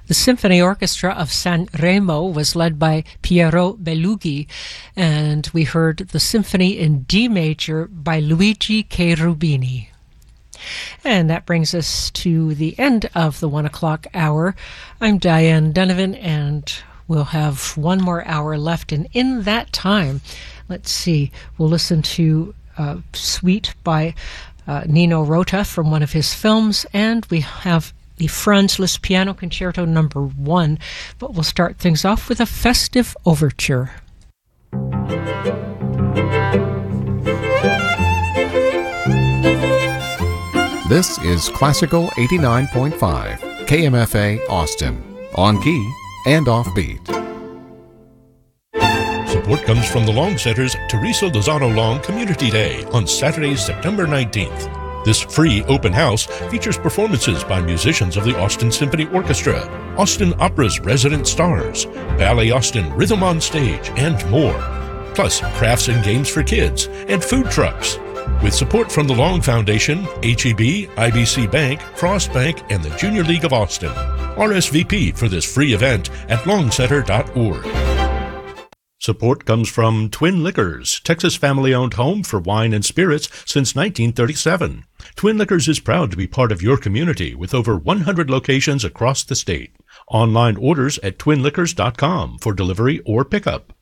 The Symphony Orchestra of San Remo was led by Piero Bellugi, and we heard the Symphony in D major by Luigi Cherubini. And that brings us to the end of the 1 o'clock hour. I'm Diane Donovan, and we'll have one more hour left. And in that time, let's see, we'll listen to Suite by Nino Rota from one of his films, and we have the Franz Liszt Piano Concerto No. 1. But we'll start things off with a festive overture. This is Classical 89.5, KMFA Austin, on key and offbeat. Support comes from the Long Center's Teresa Lozano Long Community Day on Saturday, September 19th. This free open house features performances by musicians of the Austin Symphony Orchestra, Austin Opera's resident stars, Ballet Austin Rhythm on Stage, and more. Plus crafts and games for kids and food trucks. With support from the Long Foundation, HEB, IBC Bank, Frost Bank, and the Junior League of Austin. RSVP for this free event at longcenter.org. Support comes from Twin Liquors, Texas family-owned home for wine and spirits since 1937. Twin Liquors is proud to be part of your community with over 100 locations across the state. Online orders at twinliquors.com for delivery or pickup.